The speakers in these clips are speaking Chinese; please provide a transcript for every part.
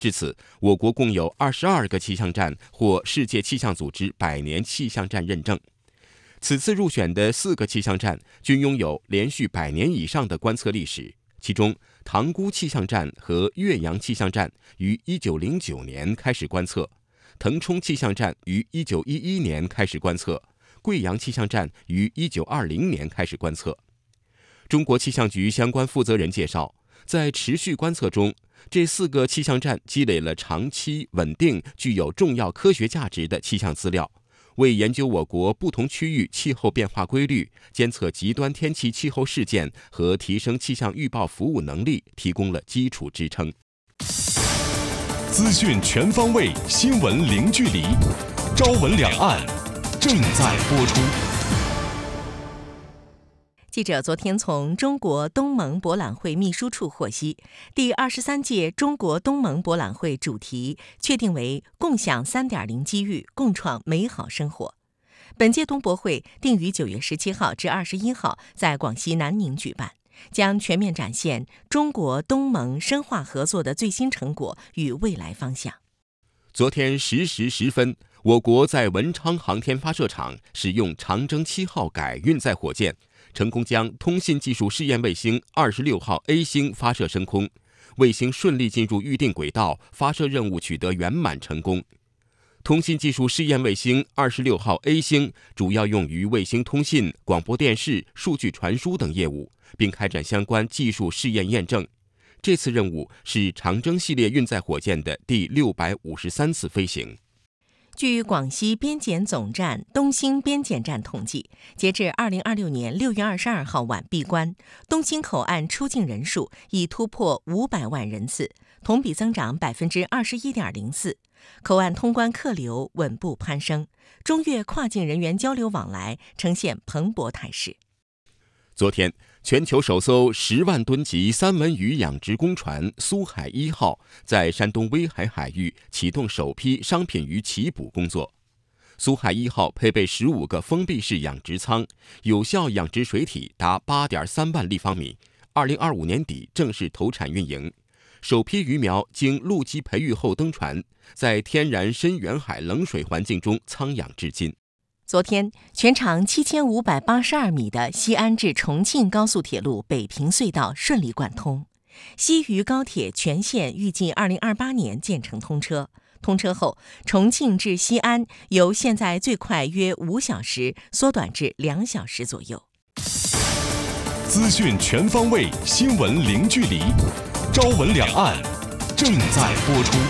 至此，我国共有22个气象站获世界气象组织100年气象站认证。此次入选的4个气象站均拥有连续100年以上的观测历史，其中塘沽气象站和岳阳气象站于1909年开始观测，腾冲气象站于1911年开始观测，贵阳气象站于1920年开始观测。中国气象局相关负责人介绍，在持续观测中，这4个气象站积累了长期、稳定、具有重要科学价值的气象资料，为研究我国不同区域气候变化规律、监测极端天气气候事件和提升气象预报服务能力提供了基础支撑。 资讯全方位，新闻零距离。朝闻两岸正在播出。 记者昨天从中国东盟博览会秘书处获悉，第23届中国东盟博览会主题确定为“共享 3.0 机遇，共创美好生活”。本届东博会定于9月17号至21号在广西南宁举办，将全面展现中国东盟深化合作的最新成果与未来方向。 昨天10时10分，我国在文昌航天发射场使用长征7号改运载火箭，成功将通信技术试验卫星26号 A 星发射升空，卫星顺利进入预定轨道，发射任务取得圆满成功。通信技术试验卫星26号 A 星主要用于卫星通信、广播电视、数据传输等业务，并开展相关技术试验验证。这次任务是长征系列运载火箭的第653次飞行。 据广西边检总站东兴边检站统计，截至2026年6月22号晚闭关，东兴口岸出境人数已突破500万人次，同比增长 21.04%， 口岸通关客流稳步攀升，中越跨境人员交流往来呈现蓬勃态势。 昨天，全球首艘10万吨级三文鱼养殖工船苏海1号在山东威海海域启动首批商品鱼起捕工作。苏海1号配备15个封闭式养殖舱，有效养殖水体达 8.3 万立方米，2025年底正式投产运营。首批鱼苗经陆基培育后登船，在天然深远海冷水环境中仓养至今。 昨天，全长7582米的西安至重庆高速铁路北平隧道顺利贯通，西渝高铁全线预计2028年建成通车。通车后，重庆至西安由现在最快约5小时缩短至2小时左右。 资讯全方位，新闻零距离。朝闻两岸正在播出。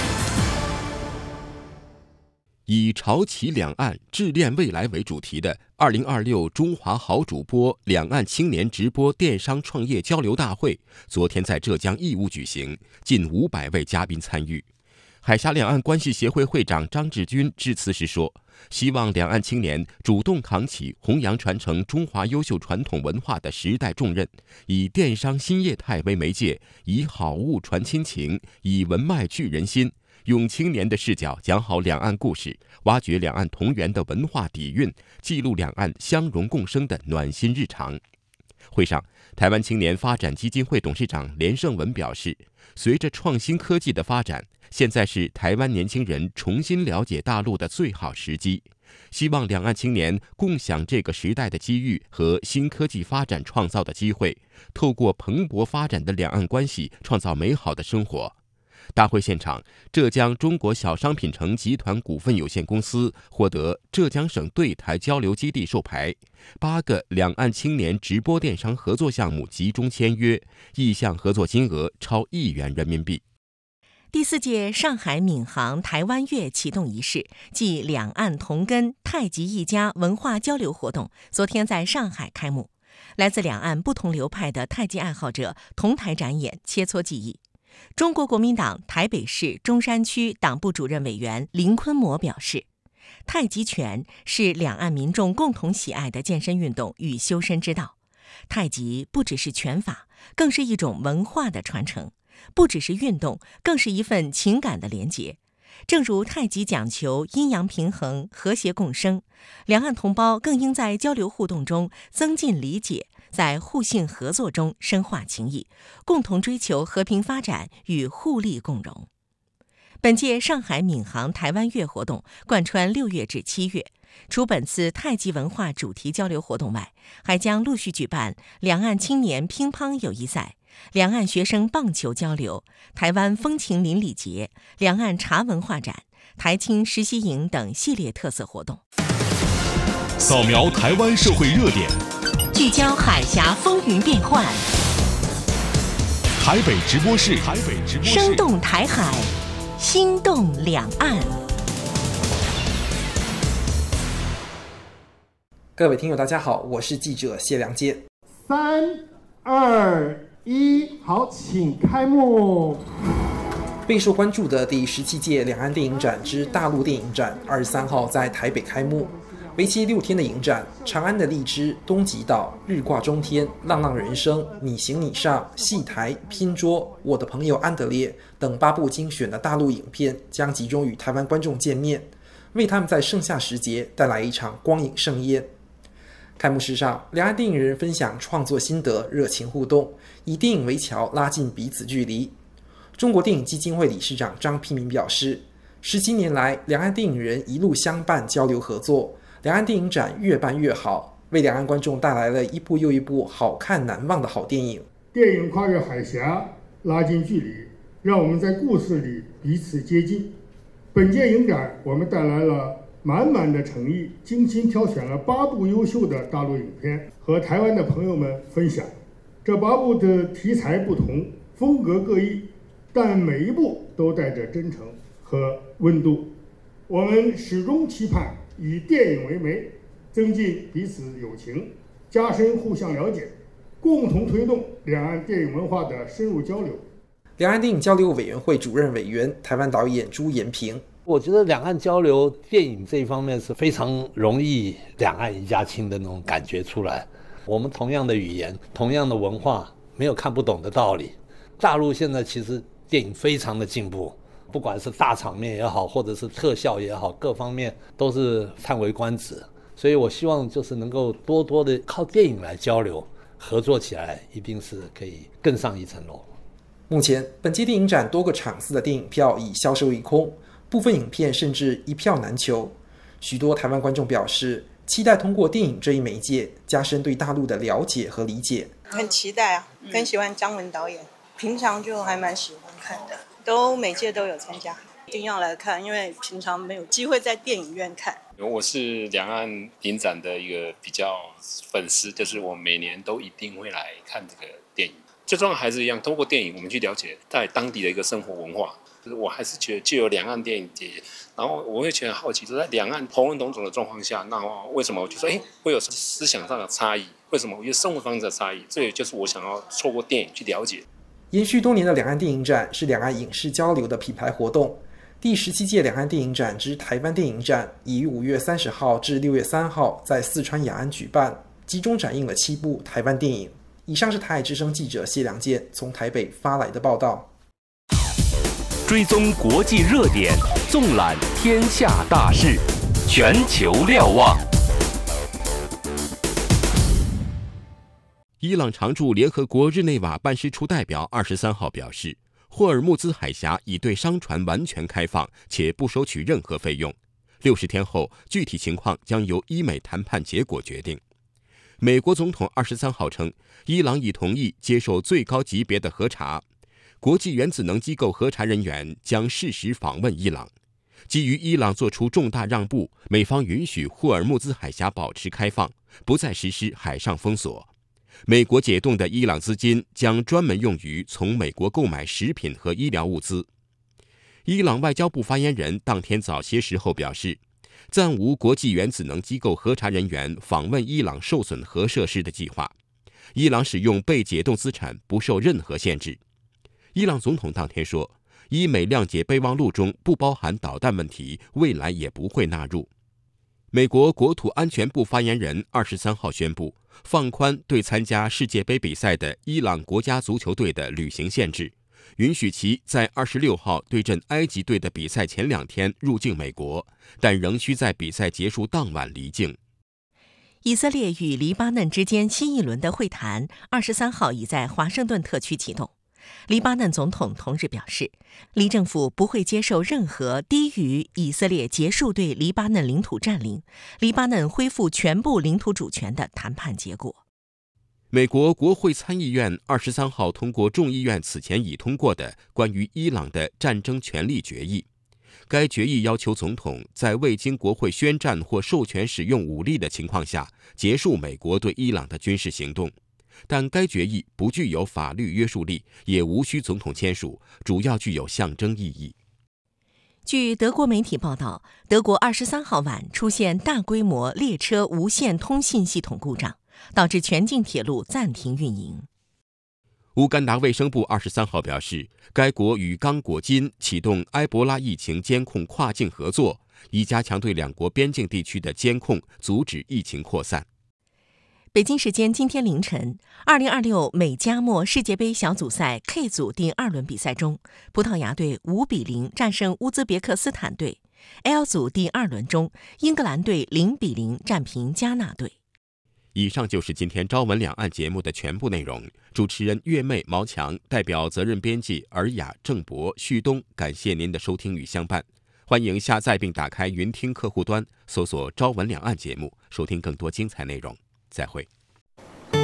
以潮起两岸、智炼未来为主题的2026中华好主播两岸青年直播电商创业交流大会昨天在浙江义乌举行，近500位嘉宾参与。海峡两岸关系协会会长张志军致辞时说，希望两岸青年主动扛起弘扬传承中华优秀传统文化的时代重任，以电商新业态为媒介，以好物传亲情，以文脉聚人心，用青年的视角讲好两岸故事，挖掘两岸同源的文化底蕴，记录两岸相融共生的暖心日常。会上，台湾青年发展基金会董事长连胜文表示，随着创新科技的发展，现在是台湾年轻人重新了解大陆的最好时机。希望两岸青年共享这个时代的机遇和新科技发展创造的机会，透过蓬勃发展的两岸关系，创造美好的生活。大会现场，浙江中国小商品城集团股份有限公司获得浙江省对台交流基地授牌，8个两岸青年直播电商合作项目集中签约，意向合作金额超1亿元人民币。 第4届上海闵行台湾月启动仪式暨两岸同根太极一家文化交流活动昨天在上海开幕，来自两岸不同流派的太极爱好者同台展演，切磋技艺。中国国民党台北市中山区党部主任委员林坤模表示，太极拳是两岸民众共同喜爱的健身运动与修身之道。太极不只是拳法，更是一种文化的传承，不只是运动，更是一份情感的连结。正如太极讲求阴阳平衡、和谐共生，两岸同胞更应在交流互动中增进理解，在互信合作中深化情谊，共同追求和平发展与互利共荣。 本届上海闵行台湾月活动贯穿6月至7月，除本次太极文化主题交流活动外，还将陆续举办两岸青年乒乓友谊赛、两岸学生棒球交流、台湾风情邻里节、两岸茶文化展、台青实习营等系列特色活动。 扫描台湾社会热点， 聚焦海峡风云变幻， 台北直播室， 生动台海，心动两岸。 各位听友大家好，我是记者谢良介。 3、2、1，好，请开幕。 备受关注的第17届两岸电影展之大陆电影展23号在台北开幕。为期6天的影展，长安的荔枝、东极岛、日挂中天、浪浪人生、你行你上、戏台、拼桌、我的朋友安德烈等8部精选的大陆影片将集中与台湾观众见面，为他们在盛夏时节带来一场光影盛宴。开幕式上，两岸电影人分享创作心得，热情互动，以电影为桥，拉近彼此距离。中国电影基金会理事长张丕民表示，17年来，两岸电影人一路相伴，交流合作，两岸电影展越办越好，为两岸观众带来了一部又一部好看难忘的好电影。 电影跨越海峡，拉近距离，让我们在故事里彼此接近。本届影展，我们带来了满满的诚意，精心挑选了8部优秀的大陆影片，和台湾的朋友们分享。这8部的题材不同，风格各异，但每一部都带着真诚和温度。我们始终期盼以电影为媒，增进彼此友情，加深互相了解，共同推动两岸电影文化的深入交流。 两岸电影交流委员会主任委员、台湾导演朱延平， 我觉得两岸交流电影这一方面是非常容易两岸一家亲的那种感觉出来。我们同样的语言，同样的文化，没有看不懂的道理。大陆现在其实电影非常的进步，不管是大场面也好，或者是特效也好，各方面都是叹为观止。所以我希望就是能够多多的靠电影来交流，合作起来一定是可以更上一层楼。 目前本届电影展多个场次的电影票已销售一空，部分影片甚至一票难求。许多台湾观众表示，期待通过电影这一媒介，加深对大陆的了解和理解。 很期待啊，很喜欢张文导演，平常就还蛮喜欢看的，都每届都有参加，一定要来看，因为平常没有机会在电影院看。 我是两岸影展的一个比较粉丝，就是我每年都一定会来看这个电影。最重要还是一样，通过电影我们去了解在当地的一个生活文化。我还是觉得具有两岸电影节，然后我会觉得好奇，就在两岸同文同种的状况下，那为什么我就说会有思想上的差异？为什么我觉得生活方式的差异？这也就是我想要透过电影去了解。 延续多年的两岸电影展是两岸影视交流的品牌活动。第17届两岸电影展之台湾电影展已于5月30号至6月3号在四川雅安举办，集中展映了7部台湾电影。以上是台海之声记者谢良健从台北发来的报道。 追踪国际热点，纵览天下大事，全球瞭望。 伊朗常驻联合国日内瓦办事处代表23号表示，霍尔木兹海峡已对商船完全开放，且不收取任何费用。60天后，具体情况将由伊美谈判结果决定。美国总统23号称，伊朗已同意接受最高级别的核查。国际原子能机构核查人员将适时访问伊朗。基于伊朗做出重大让步，美方允许霍尔木兹海峡保持开放，不再实施海上封锁。美国解冻的伊朗资金将专门用于从美国购买食品和医疗物资。伊朗外交部发言人当天早些时候表示，暂无国际原子能机构核查人员访问伊朗受损核设施的计划。伊朗使用被解冻资产不受任何限制。伊朗总统当天说，伊美谅解备忘录中不包含导弹问题，未来也不会纳入。美国国土安全部发言人23号宣布，放宽对参加世界杯比赛的伊朗国家足球队的旅行限制，允许其在26号对阵埃及队的比赛前2天入境美国，但仍需在比赛结束当晚离境。 以色列与黎巴嫩之间新一轮的会谈23号已在华盛顿特区启动。 黎巴嫩总统同日表示，黎政府不会接受任何低于以色列结束对黎巴嫩领土占领、黎巴嫩恢复全部领土主权的谈判结果。 美国国会参议院23号通过众议院此前已通过的关于伊朗的战争权利决议。该决议要求总统在未经国会宣战或授权使用武力的情况下，结束美国对伊朗的军事行动。但该决议不具有法律约束力，也无需总统签署，主要具有象征意义。 据德国媒体报道，德国23号晚出现大规模列车无线通信系统故障，导致全境铁路暂停运营。 乌干达卫生部23号表示，该国与刚果金启动埃博拉疫情监控跨境合作，以加强对两国边境地区的监控，阻止疫情扩散。 北京时间今天凌晨，2026美加墨世界杯小组赛 K 组第2轮比赛中，葡萄牙队5-0战胜乌兹别克斯坦队。L 组第2轮中，英格兰队0-0战平加纳队。 以上就是今天朝闻两岸节目的全部内容。主持人月妹、毛强，代表责任编辑尔雅、郑博、旭东，感谢您的收听与相伴。欢迎下载并打开云听客户端，搜索朝闻两岸节目，收听更多精彩内容。再会。